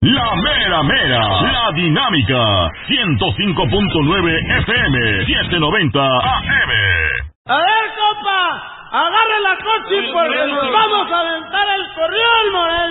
La mera mera, la dinámica, 105.9 FM, 790 AM. A ver, compa, agarre la coche porque nos vamos a aventar el corrión, Morel.